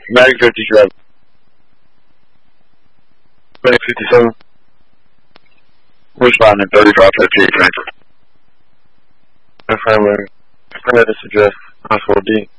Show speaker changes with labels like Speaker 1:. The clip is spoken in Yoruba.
Speaker 1: Mag 57. 2057. Responding 3558 Frankfurt. Affirmative. Affirmative suggest. Hospital D.